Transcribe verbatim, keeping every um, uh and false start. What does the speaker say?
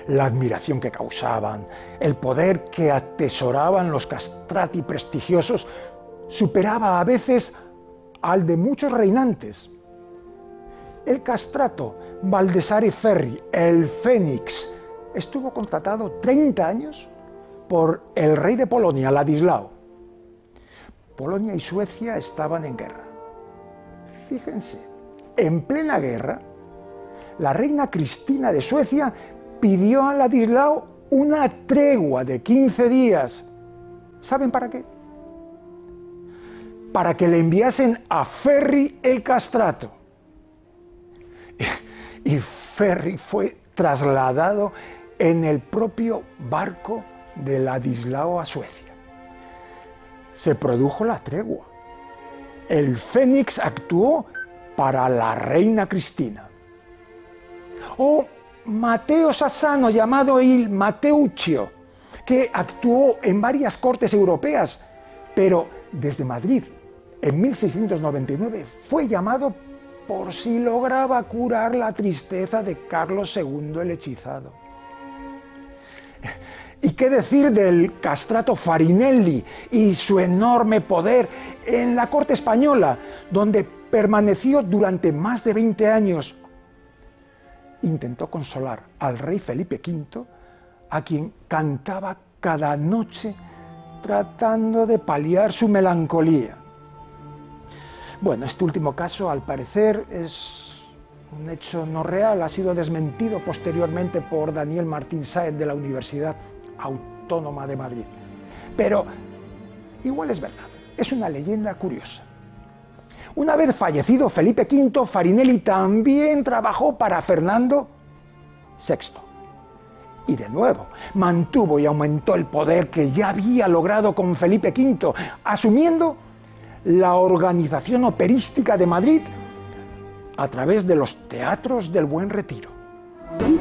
la admiración que causaban, el poder que atesoraban los castrati prestigiosos, superaba a veces al de muchos reinantes. El castrato Baldassare Ferri, el Fénix, estuvo contratado treinta años por el rey de Polonia, Ladislao. Polonia y Suecia estaban en guerra. Fíjense, en plena guerra, la reina Cristina de Suecia pidió a Ladislao una tregua de quince días. ¿Saben para qué? Para que le enviasen a Ferri el castrato. Y Ferri fue trasladado en el propio barco de Ladislao a Suecia. Se produjo la tregua. El Fénix actuó para la reina Cristina. O Matteo Sassano, llamado il Matteuccio, que actuó en varias cortes europeas, pero desde Madrid, en mil seiscientos noventa y nueve, fue llamado por si lograba curar la tristeza de Carlos segundo el hechizado. ¿Y qué decir del castrato Farinelli y su enorme poder en la corte española, donde permaneció durante más de veinte años? Intentó consolar al rey Felipe quinto, a quien cantaba cada noche tratando de paliar su melancolía. Bueno, este último caso, al parecer, es un hecho no real, ha sido desmentido posteriormente por Daniel Martín Sáez de la Universidad Autónoma de Madrid. Pero igual es verdad, es una leyenda curiosa. Una vez fallecido Felipe quinto, Farinelli también trabajó para Fernando sexto. Y de nuevo, mantuvo y aumentó el poder que ya había logrado con Felipe quinto, asumiendo la organización operística de Madrid a través de los teatros del Buen Retiro.